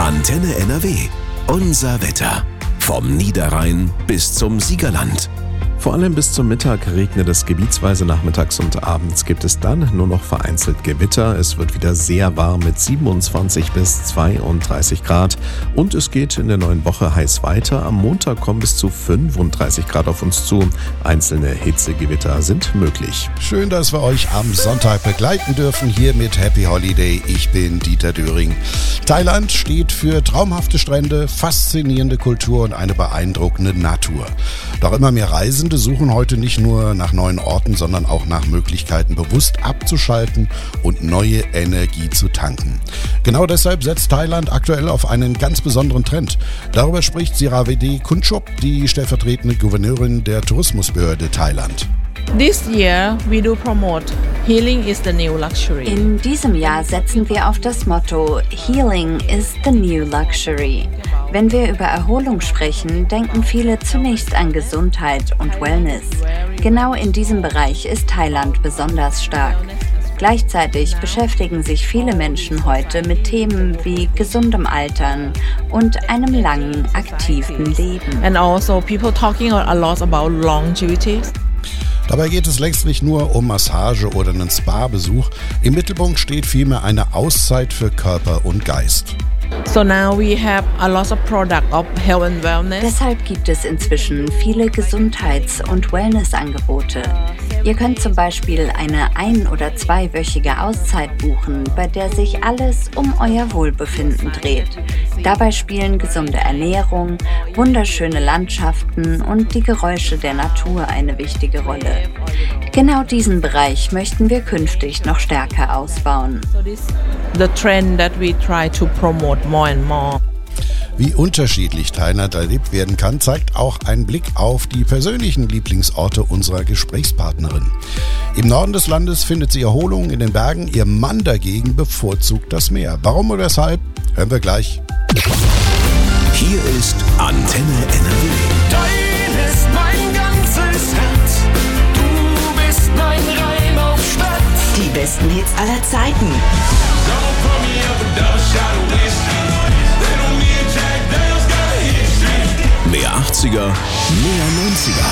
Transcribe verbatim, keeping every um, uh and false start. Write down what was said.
Antenne N R W. Unser Wetter. Vom Niederrhein bis zum Siegerland. Vor allem bis zum Mittag regnet es gebietsweise, nachmittags und abends gibt es dann nur noch vereinzelt Gewitter. Es wird wieder sehr warm mit siebenundzwanzig bis zweiunddreißig Grad und es geht in der neuen Woche heiß weiter. Am Montag kommen bis zu fünfunddreißig Grad auf uns zu. Einzelne Hitzegewitter sind möglich. Schön, dass wir euch am Sonntag begleiten dürfen hier mit Happy Holiday. Ich bin Dieter Döring. Thailand steht für traumhafte Strände, faszinierende Kultur und eine beeindruckende Natur. Doch immer mehr Reisende suchen heute nicht nur nach neuen Orten, sondern auch nach Möglichkeiten, bewusst abzuschalten und neue Energie zu tanken. Genau deshalb setzt Thailand aktuell auf einen ganz besonderen Trend. Darüber spricht Siravedi Kunchop, die stellvertretende Gouverneurin der Tourismusbehörde Thailand. This year we do promote Healing is the new luxury. In diesem Jahr setzen wir auf das Motto Healing is the new luxury. Wenn wir über Erholung sprechen, denken viele zunächst an Gesundheit und Wellness. Genau in diesem Bereich ist Thailand besonders stark. Gleichzeitig beschäftigen sich viele Menschen heute mit Themen wie gesundem Altern und einem langen, aktiven Leben. And also people talking a lot about longevity. Dabei geht es letztlich nur um Massage oder einen Spa-Besuch. Im Mittelpunkt steht vielmehr eine Auszeit für Körper und Geist. So now we have a lot of product of health and wellness. Deshalb gibt es inzwischen viele Gesundheits- und Wellnessangebote. Ihr könnt zum Beispiel eine ein- oder zweiwöchige Auszeit buchen, bei der sich alles um euer Wohlbefinden dreht. Dabei spielen gesunde Ernährung, wunderschöne Landschaften und die Geräusche der Natur eine wichtige Rolle. Genau diesen Bereich möchten wir künftig noch stärker ausbauen. So this the trend that we try to promote more and more. Wie unterschiedlich Thailand erlebt werden kann, zeigt auch ein Blick auf die persönlichen Lieblingsorte unserer Gesprächspartnerin. Im Norden des Landes findet sie Erholung in den Bergen, ihr Mann dagegen bevorzugt das Meer. Warum oder weshalb, hören wir gleich. Hier ist Antenne N R W. Dein ist mein ganzes Herz. Du bist mein Reim auf Stadt. Die besten Hits aller Zeiten. Mehr achtziger, mehr neunziger.